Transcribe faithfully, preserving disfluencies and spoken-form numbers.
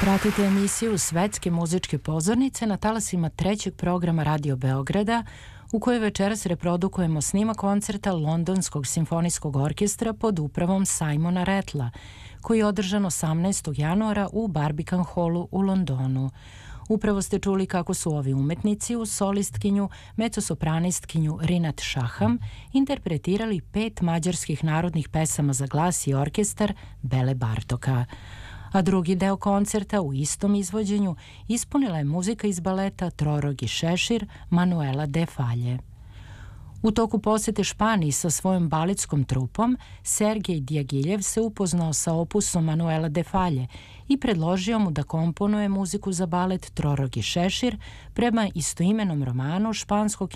Pratite emisiju Svetske muzičke pozornice na talasima trećeg programa Radio Beograda, u kojoj večeras reprodukujemo snimak koncerta Londonskog simfonijskog orkestra pod upravom Simona Rattla, koji je održan osamnaestog januara u Barbican Hallu u Londonu. Upravo ste čuli kako su ovi umetnici uz solistkinju, mecosopranistkinju Rinat Šaham interpretirali pet mađarskih narodnih pesama za glas i orkestar Bele Bartoka. A drugi deo koncerta u istom izvođenju ispunila je muzika iz baleta Trorogi Šešir Manuela de Falje. U toku posete Španiji sa svojom baletskom trupom, Sergej Djagiljev se upoznao sa opusom Manuela de Falje i predložio mu da komponuje muziku za balet Trorogi Šešir prema istoimenom romanu španskog